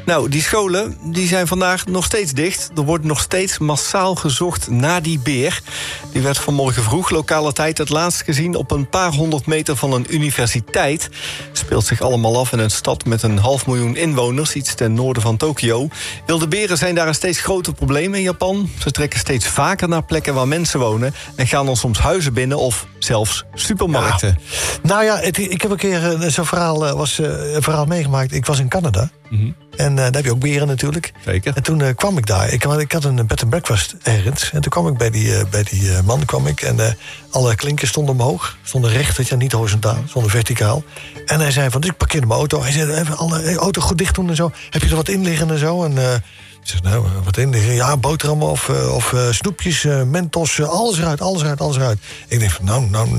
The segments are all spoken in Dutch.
Nou, die scholen die zijn vandaag nog steeds dicht. Er wordt nog steeds massaal gezocht naar die beer. Die werd vanmorgen vroeg, lokale tijd, het laatst gezien op een paar 100 meter van een universiteit. Speelt zich allemaal af in een stad met 500.000 inwoners, iets ten noorden van Tokio. Wilde beren zijn daar een steeds groter probleem in Japan. Ze trekken steeds vaker naar plekken waar mensen wonen en gaan dan soms huizen binnen of zelfs supermarkten. Ja. Nou ja, ik heb een keer zo'n verhaal meegemaakt. Ik was in Canada. Mm-hmm. En daar heb je ook beren natuurlijk. Zeker. En toen kwam ik daar. Ik had een bed and breakfast ergens. En toen kwam ik bij die man. En alle klinkers stonden omhoog. Stonden recht, weet je, niet horizontaal. Stonden verticaal. En hij zei van, dus ik parkeerde mijn auto. Hij zei, even alle auto goed dicht doen en zo. Heb je er wat in liggen en zo? En ik zeg, nou, wat in liggen? Ja, boterhammen of snoepjes, Mentos. Alles eruit. Ik denk van,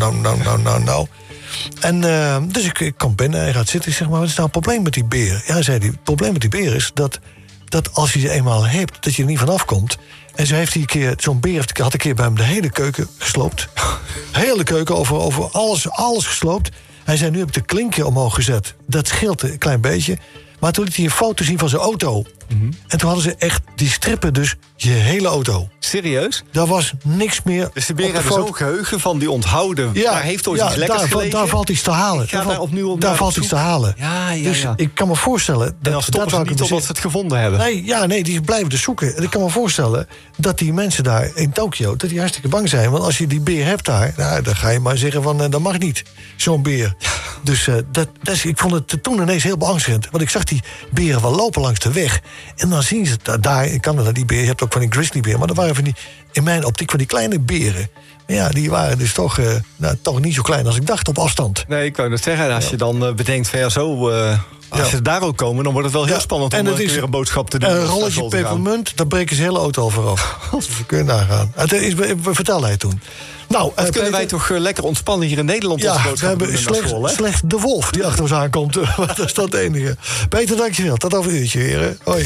nou. En dus ik kom binnen en hij gaat zitten. Ik zeg, maar wat is nou het probleem met die beer? Ja, zei hij, het probleem met die beer is dat als je ze eenmaal hebt, dat je er niet vanaf komt. En zo heeft hij een keer, zo'n beer had een keer bij hem de hele keuken gesloopt. Hele keuken, over alles gesloopt. Hij zei, nu heb ik de klinkje omhoog gezet. Dat scheelt een klein beetje. Maar toen liet hij een foto zien van zijn auto. Mm-hmm. En toen hadden ze echt, die strippen dus je hele auto. Serieus? Daar was niks meer. Dus de beer heeft zo'n geheugen van die onthouden. Ja, daar heeft ooit iets lekkers gelegen. Daar valt iets te halen. Daar valt iets te halen. Ja. Dus ik kan me voorstellen... En dan stoppen ze niet totdat ze het gevonden hebben. Nee, die blijven dus zoeken. En ik kan me voorstellen dat die mensen daar in Tokio, dat die hartstikke bang zijn. Want als je die beer hebt daar, nou, dan ga je maar zeggen van, dat mag niet. Zo'n beer. Dus ik vond het toen ineens heel beangstigend. Want ik zag die beren wel lopen langs de weg. En dan zien ze daar in Canada die beer. Je hebt ook van die grizzlybeer. Maar dat waren van die, in mijn optiek, van die kleine beren. Maar ja, die waren dus toch niet zo klein als ik dacht op afstand. Nee, ik wou net zeggen. Als je dan bedenkt van als ze daar ook komen, dan wordt het wel heel spannend om weer een boodschap te doen. Een rolletje pepermunt, dan breken ze hele auto al vooraf. Kun je nagaan. Vertel hij toen. Nou, kunnen Peter, wij toch lekker ontspannen hier in Nederland? Ja, we hebben slechts de wolf die achter ons aankomt. Dat is dat enige. Peter, dankjewel. Tot over een uurtje weer. Hoi.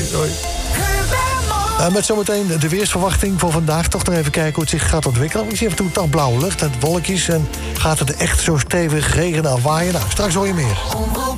Met zometeen de weersverwachting voor vandaag. Toch nog even kijken hoe het zich gaat ontwikkelen. Ik zie even toch blauwe lucht en wolkjes. En gaat het echt zo stevig regenen en waaien? Nou, straks hoor je meer.